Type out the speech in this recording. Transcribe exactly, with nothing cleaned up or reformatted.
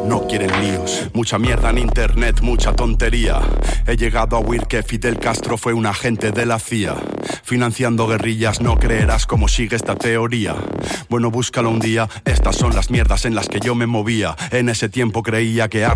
no quieren líos. Mucha mierda en internet, mucha tontería. He llegado a oír que Fidel Castro fue un agente de la C I A, financiando guerrillas. No creerás cómo sigue esta teoría. Bueno, búscalo un día. Estas son las mierdas en las que yo me movía. En ese tiempo creía que arte